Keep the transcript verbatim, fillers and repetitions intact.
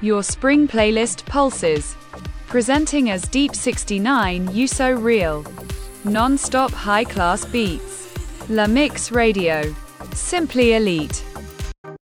Your spring playlist pulses. Presenting as Deep sixty-nine, You So Real. Non-stop high-class beats. La Mix Radio. Simply elite.